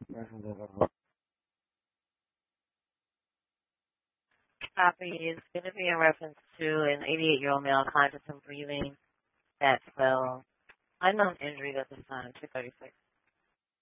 Copy is going to be in reference to an 88-year-old male conscious and breathing that fell. Unknown injuries at this time, 236.